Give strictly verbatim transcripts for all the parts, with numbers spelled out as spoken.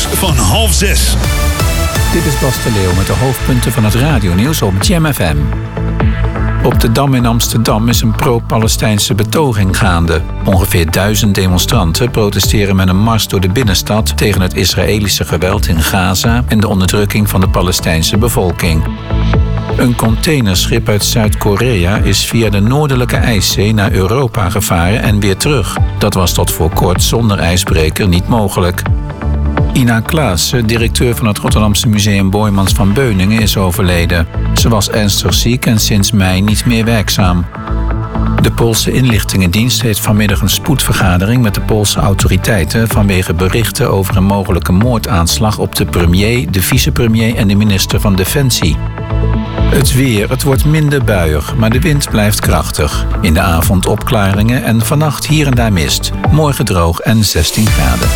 van half zes. Dit is Bas de Leeuw met de hoofdpunten van het radionieuws op Jam F M. Op de Dam in Amsterdam is een pro-Palestijnse betoging gaande. Ongeveer duizend demonstranten protesteren met een mars door de binnenstad tegen het Israëlische geweld in Gaza en de onderdrukking van de Palestijnse bevolking. Een containerschip uit Zuid-Korea is via de noordelijke IJszee naar Europa gevaren en weer terug. Dat was tot voor kort zonder ijsbreker niet mogelijk. Ina Klaassen, directeur van het Rotterdamse Museum Boijmans van Beuningen, is overleden. Ze was ernstig ziek en sinds mei niet meer werkzaam. De Poolse inlichtingendienst heeft vanmiddag een spoedvergadering met de Poolse autoriteiten vanwege berichten over een mogelijke moordaanslag op de premier, de vicepremier en de minister van Defensie. Het weer, het wordt minder buiig, maar de wind blijft krachtig. In de avond opklaringen en vannacht hier en daar mist. Morgen droog en zestien graden.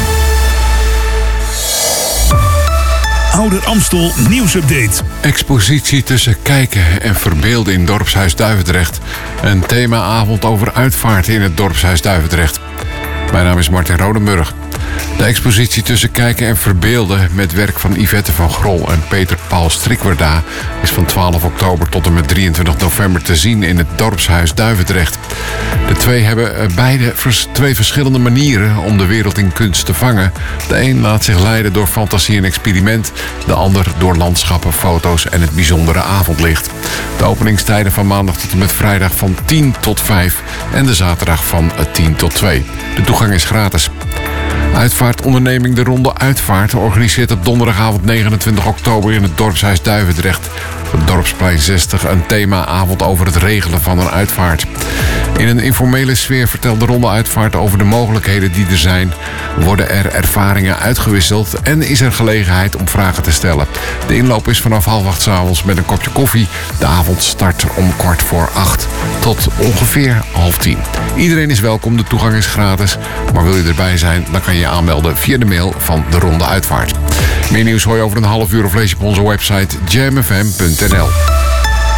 Ouder Amstel nieuwsupdate. Expositie tussen kijken en verbeelden in Dorpshuis Duivendrecht. Een themaavond over uitvaarten in het Dorpshuis Duivendrecht. Mijn naam is Martin Rodenburg. De expositie tussen kijken en verbeelden met werk van Yvette van Grol en Peter Paul Strikwerda is van twaalf oktober tot en met drieëntwintig november te zien in het Dorpshuis Duivendrecht. De twee hebben beide twee verschillende manieren om de wereld in kunst te vangen. De een laat zich leiden door fantasie en experiment, de ander door landschappen, foto's en het bijzondere avondlicht. De openingstijden van maandag tot en met vrijdag van tien tot vijf en de zaterdag van tien tot twee. De toegang is gratis. Uitvaartonderneming De Ronde Uitvaart organiseert op donderdagavond negenentwintig oktober in het Dorpshuis Duivendrecht op het Dorpsplein zestig een themaavond over het regelen van een uitvaart. In een informele sfeer vertelt De Ronde Uitvaart over de mogelijkheden die er zijn, worden er ervaringen uitgewisseld en is er gelegenheid om vragen te stellen. De inloop is vanaf half acht 's avonds met een kopje koffie. De avond start om kwart voor acht tot ongeveer half tien. Iedereen is welkom, de toegang is gratis, maar wil je erbij zijn, dan kan je je aanmelden via de mail van De Ronde Uitvaart. Meer nieuws hoor je over een half uur of lees je op onze website jam f m punt n l.